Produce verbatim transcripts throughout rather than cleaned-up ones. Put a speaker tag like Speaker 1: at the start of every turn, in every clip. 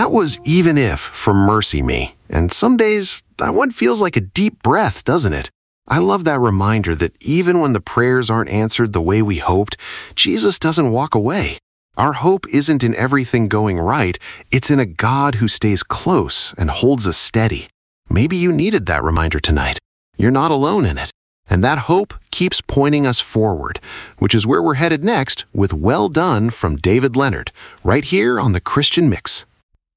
Speaker 1: That was even if from Mercy Me. And some days, that one feels like a deep breath, doesn't it? I love that reminder that even when the prayers aren't answered the way we hoped, Jesus doesn't walk away. Our hope isn't in everything going right, it's in a God who stays close and holds us steady. Maybe you needed that reminder tonight. You're not alone in it. And that hope keeps pointing us forward, which is where we're headed next with Well Done from David Leonard, right here on the Christian Mix.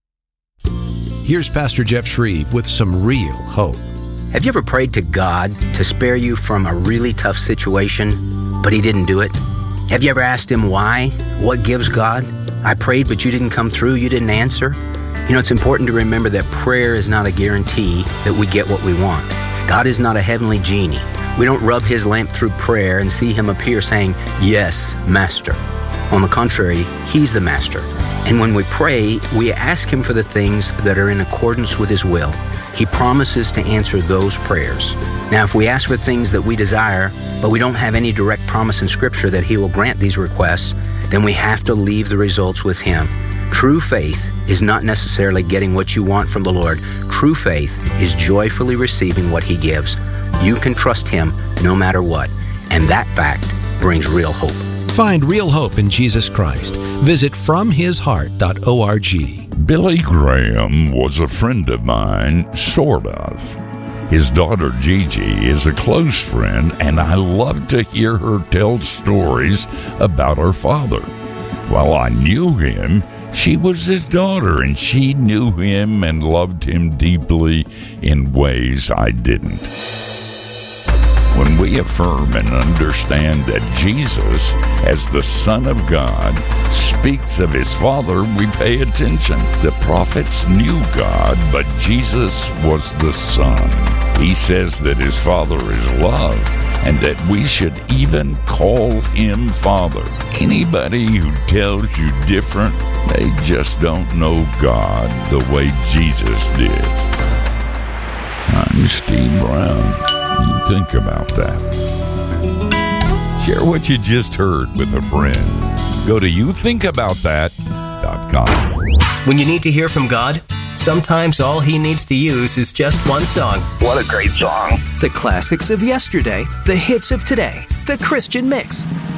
Speaker 2: Here's Pastor Jeff Shreve with some real hope.
Speaker 3: Have you ever prayed to God to spare you from a really tough situation, but He didn't do it? Have you ever asked Him why? What gives God? I prayed, but you didn't come through, you didn't answer? You know, it's important to remember that prayer is not a guarantee that we get what we want. God is not a heavenly genie. We don't rub His lamp through prayer and see Him appear saying, "Yes, Master." On the contrary, He's the Master. And when we pray, we ask Him for the things that are in accordance with His will. He promises to answer those prayers. Now, if we ask for things that we desire, but we don't have any direct promise in Scripture that He will grant these requests, then we have to leave the results with Him. True faith is not necessarily getting what you want from the Lord. True faith is joyfully receiving what He gives. You can trust Him no matter what, and that fact brings real hope.
Speaker 2: Find real hope in Jesus Christ. Visit from his heart dot org.
Speaker 4: Billy Graham was a friend of mine, sort of. His daughter Gigi is a close friend, and I love to hear her tell stories about her father. While I knew him, she was his daughter, and she knew him and loved him deeply in ways I didn't. When we affirm and understand that Jesus, as the Son of God, speaks of His Father, we pay attention. The prophets knew God, but Jesus was the Son. He says that His Father is love, and that we should even call Him Father. Anybody who tells you different, they just don't know God the way Jesus did. I'm Steve Brown. You think about that. Share what you just heard with a friend. Go to you think about that dot com.
Speaker 5: When you need to hear from God, sometimes all He needs to use is just one song.
Speaker 6: What a great song.
Speaker 5: The classics of yesterday, the hits of today, the Christian Mix.